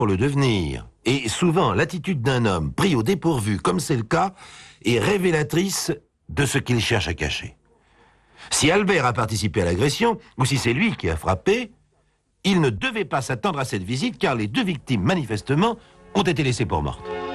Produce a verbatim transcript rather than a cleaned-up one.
pour le devenir. Et souvent, l'attitude d'un homme pris au dépourvu, comme c'est le cas, est révélatrice de ce qu'il cherche à cacher. Si Albert a participé à l'agression, ou si c'est lui qui a frappé, il ne devait pas s'attendre à cette visite, car les deux victimes, manifestement, ont été laissées pour mortes.